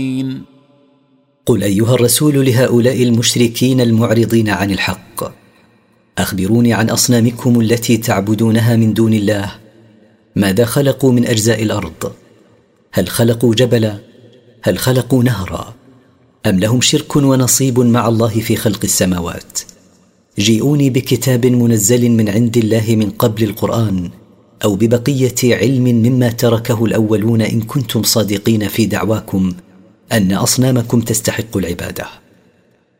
قل أيها الرسول لهؤلاء المشركين المعرضين عن الحق: أخبروني عن أصنامكم التي تعبدونها من دون الله. ماذا خلقوا من أجزاء الأرض؟ هل خلقوا جبلا؟ هل خلقوا نهرا؟ أم لهم شرك ونصيب مع الله في خلق السماوات؟ جيئوني بكتاب منزل من عند الله من قبل القرآن، أو ببقية علم مما تركه الأولون إن كنتم صادقين في دعواكم أن أصنامكم تستحق العبادة.